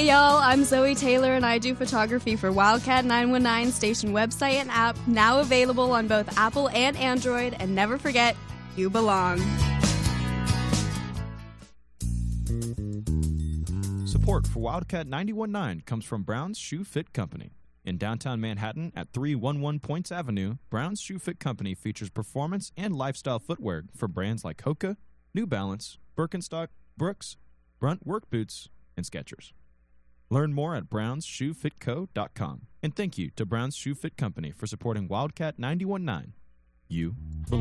Hey y'all, I'm Zoe Taylor and I do photography for Wildcat 919 station website and app, now available on both Apple and Android, and never forget, you belong. Support for Wildcat 919 comes from Brown's Shoe Fit Company. In downtown Manhattan at 311 Points Avenue, Brown's Shoe Fit Company features performance and lifestyle footwear for brands like Hoka, New Balance, Birkenstock, Brooks, Brunt Work Boots, and Skechers. Learn more at brownsshoefitco.com. And thank you to Brown's Shoe Fit Company for supporting Wildcat 919. You belong.